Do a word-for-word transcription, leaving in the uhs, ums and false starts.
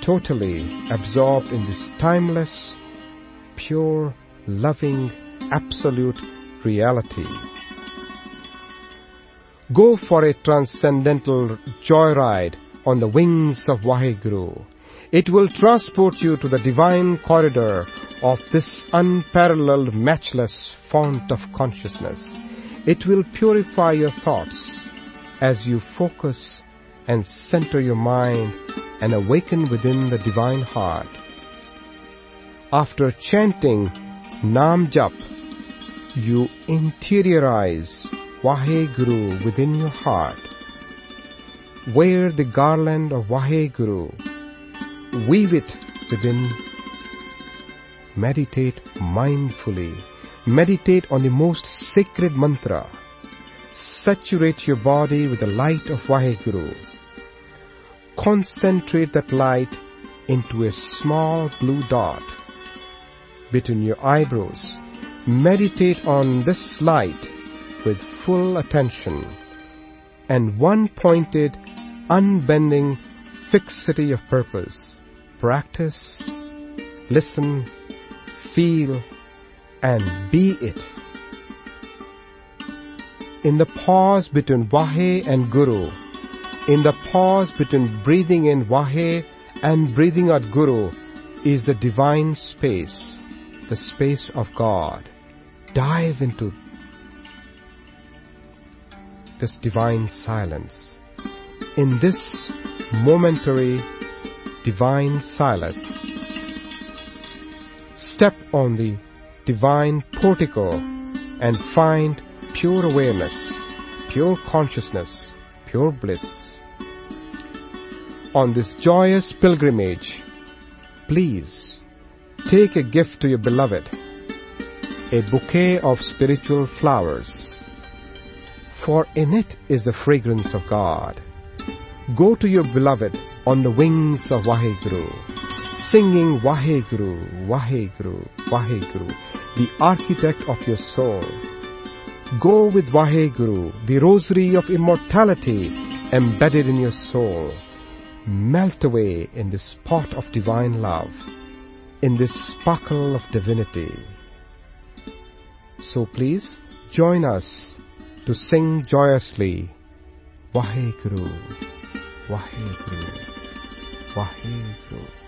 totally absorbed in this timeless, pure, loving, absolute reality. Go for a transcendental joyride on the wings of Vaheguru. It will transport you to the divine corridor of this unparalleled, matchless fount of consciousness. It will purify your thoughts as you focus and center your mind and awaken within the divine heart. After chanting Nam Jap, you interiorize Vaheguru within your heart. Wear the garland of Vaheguru. Weave it within. Meditate mindfully. Meditate on the most sacred mantra. Saturate your body with the light of Vaheguru. Concentrate that light into a small blue dot between your eyebrows. Meditate on this light with full attention and one-pointed, unbending fixity of purpose. Practice, listen, feel, and be it. In the pause between Vahe and Guru, in the pause between breathing in Vahe and breathing out Guru, is the divine space, the space of God. Dive into this divine silence. In this momentary divine silence, step on the divine portico and find pure awareness, pure consciousness, pure bliss. On this joyous pilgrimage, please take a gift to your beloved, a bouquet of spiritual flowers, for in it is the fragrance of God. Go to your beloved on the wings of Vaheguru, singing Vaheguru, Vaheguru, Vaheguru, the architect of your soul. Go with Vaheguru, the rosary of immortality embedded in your soul. Melt away in this pot of divine love, in this sparkle of divinity. So please join us to sing joyously Vaheguru, Vaheguru, Vaheguru.